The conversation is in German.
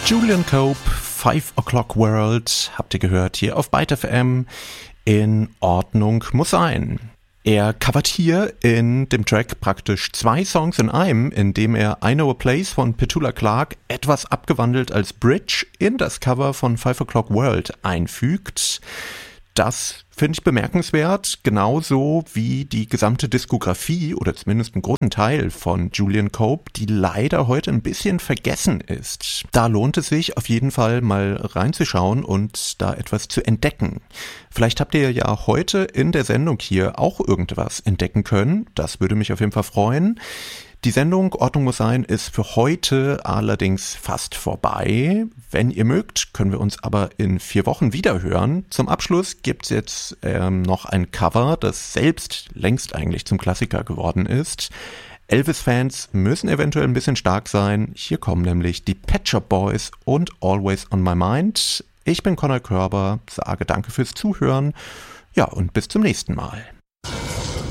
Julian Cope, 5 O'Clock World, habt ihr gehört, hier auf Byte FM. In Ordnung muss sein. Er covert hier in dem Track praktisch 2 Songs in einem, indem er I Know a Place von Petula Clark etwas abgewandelt als Bridge in das Cover von 5 O'Clock World einfügt. Das finde ich bemerkenswert, genauso wie die gesamte Diskografie oder zumindest einen großen Teil von Julian Cope, die leider heute ein bisschen vergessen ist. Da lohnt es sich auf jeden Fall mal reinzuschauen und da etwas zu entdecken. Vielleicht habt ihr ja heute in der Sendung hier auch irgendwas entdecken können. Das würde mich auf jeden Fall freuen. Die Sendung Ordnung muss sein ist für heute allerdings fast vorbei. Wenn ihr mögt, können wir uns aber in 4 Wochen wieder hören. Zum Abschluss gibt's jetzt noch ein Cover, das selbst längst eigentlich zum Klassiker geworden ist. Elvis-Fans müssen eventuell ein bisschen stark sein. Hier kommen nämlich die Pet Shop Boys und Always on My Mind. Ich bin Conor Körber, sage danke fürs Zuhören. Ja, und bis zum nächsten Mal.